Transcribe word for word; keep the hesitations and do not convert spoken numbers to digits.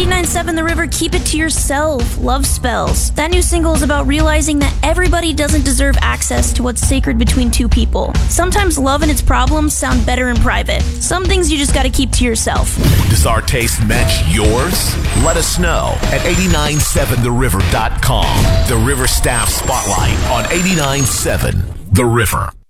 eighty-nine point seven The River, Keep It to Yourself, Love Spells. That new single is about realizing that everybody doesn't deserve access to what's sacred between two people. Sometimes love and its problems sound better in private. Some things you just gotta keep to yourself. Does our taste match yours? Let us know at eight nine seven the river dot com. The River Staff Spotlight on eighty-nine point seven The River.